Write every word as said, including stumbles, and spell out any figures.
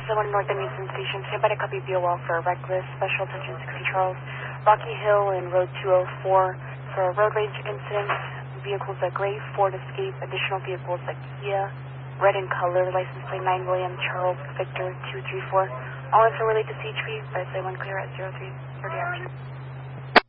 S I one North Edmonton Station, stand by to copy B O L for reckless, special attention sixty Charles, Rocky Hill and Road two oh four for road rage incidents, vehicles at Gray, Ford Escape, additional vehicles at Kia, red in color, license plate nine William Charles Victor two three four. All info related to C H P, by S I one clear at zero three thirty action.